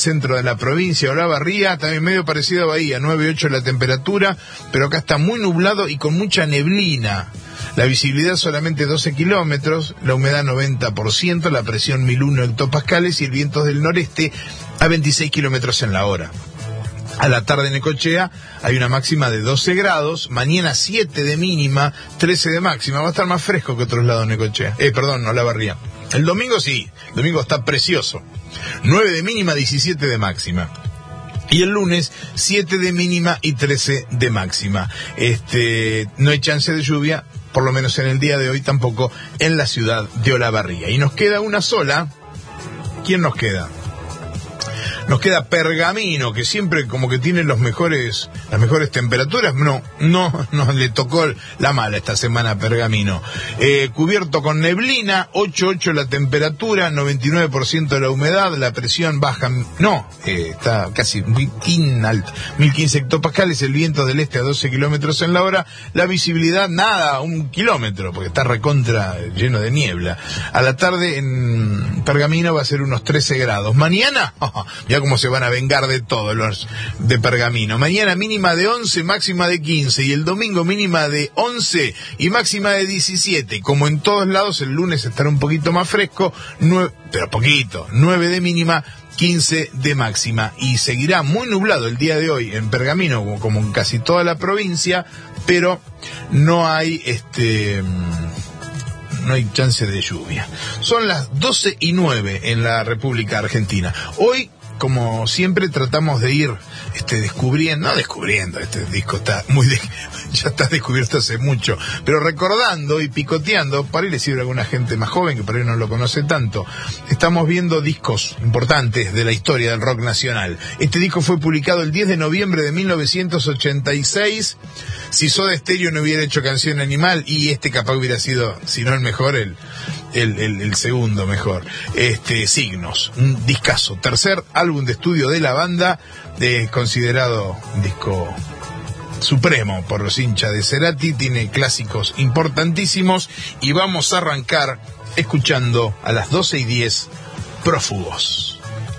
centro de la provincia, Olavarría, también medio parecido a Bahía, 9,8 la temperatura, pero acá está muy nublado y con mucha neblina. La visibilidad solamente 12 kilómetros, la humedad 90%, la presión 1001 hectopascales y el viento del noreste a 26 kilómetros en la hora. A la tarde en Necochea hay una máxima de 12 grados, mañana 7 de mínima, 13 de máxima. Va a estar más fresco que otros lados de Necochea. Olavarría. El domingo sí, el domingo está precioso. 9 de mínima, 17 de máxima. Y el lunes, 7 de mínima y 13 de máxima. No hay chance de lluvia, por lo menos en el día de hoy, tampoco en la ciudad de Olavarría. Y nos queda una sola. ¿Quién nos queda? Nos queda Pergamino, que siempre como que tiene las mejores temperaturas. No le tocó la mala esta semana a Pergamino. Cubierto con neblina, 8,8 la temperatura, 99% de la humedad, la presión baja, está casi muy alta, 1015 hectopascales, el viento del este a 12 kilómetros en la hora, la visibilidad nada, 1 kilómetro, porque está recontra lleno de niebla. A la tarde en Pergamino va a ser unos 13 grados. Mañana, ya como se van a vengar de todos los de Pergamino. Mañana mínima de 11, máxima de 15, y el domingo mínima de 11 y máxima de 17. Como en todos lados, el lunes estará un poquito más fresco, pero poquito, 9 de mínima, 15 de máxima, y seguirá muy nublado el día de hoy en Pergamino, como en casi toda la provincia, pero no hay chance de lluvia. Son las 12:09 en la República Argentina. Hoy, como siempre, tratamos de ir descubriendo, este disco está ya está descubierto hace mucho, pero recordando y picoteando, para ir a decir a alguna gente más joven que por ahí no lo conoce tanto. Estamos viendo discos importantes de la historia del rock nacional. Este disco fue publicado el 10 de noviembre de 1986. Si Soda Stereo no hubiera hecho Canción Animal, y capaz hubiera sido, si no el mejor, el segundo mejor. Signos, un discazo, tercer álbum de estudio de la banda, considerado un disco supremo por los hinchas de Cerati, tiene clásicos importantísimos, y vamos a arrancar escuchando a las 12:10 Prófugos.